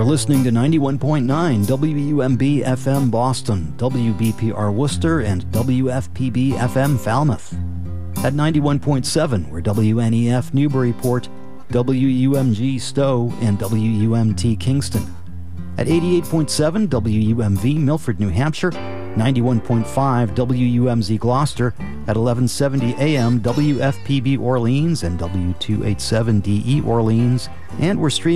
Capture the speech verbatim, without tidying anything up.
You're listening to ninety-one point nine W U M B F M Boston, W B P R Worcester, and W F P B F M Falmouth. At ninety-one point seven, we're W N E F Newburyport, W U M G Stowe, and W U M T Kingston. At eighty-eight point seven, W U M V Milford, New Hampshire, ninety-one point five W U M Z Gloucester, at eleven seventy A M W F P B Orleans and W two eighty-seven D E Orleans, and we're streaming